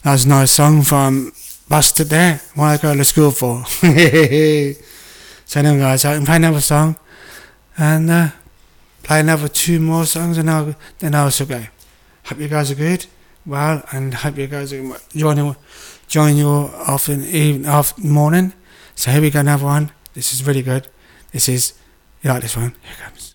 That was a nice song from Busted there. What I go to school for. So anyway, guys, I can play another song and play another 2 more songs, and then I'll also go. Hope you guys are good. Well, and hope you guys are enjoying your morning. So here we go, another one. This is really good. You like this one? Here it comes.